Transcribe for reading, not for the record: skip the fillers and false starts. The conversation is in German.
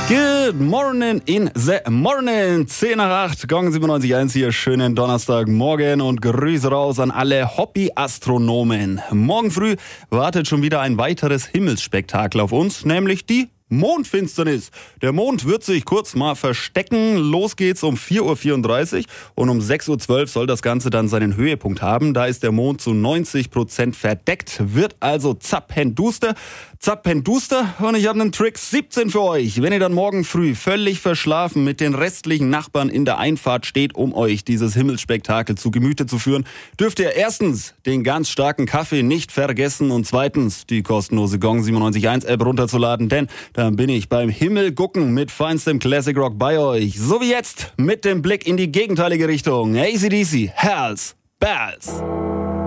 Good morning in the morning. 10 nach 8, Gong 97.1 hier. Schönen Donnerstagmorgen und Grüße raus an alle Hobbyastronomen. Morgen früh wartet schon wieder ein weiteres Himmelsspektakel auf uns, nämlich die Mondfinsternis. Der Mond wird sich kurz mal verstecken. Los geht's um 4.34 Uhr und um 6.12 Uhr soll das Ganze dann seinen Höhepunkt haben. Da ist der Mond zu 90% verdeckt, wird also zappenduster. Zappenduster, und ich habe einen Trick 17 für euch. Wenn ihr dann morgen früh völlig verschlafen mit den restlichen Nachbarn in der Einfahrt steht, um euch dieses Himmelsspektakel zu Gemüte zu führen, dürft ihr erstens den ganz starken Kaffee nicht vergessen und zweitens die kostenlose Gong 97.1 App runterzuladen, denn dann bin ich beim Himmel gucken mit feinstem Classic Rock bei euch. So wie jetzt mit dem Blick in die gegenteilige Richtung. AC/DC, Hells Bells.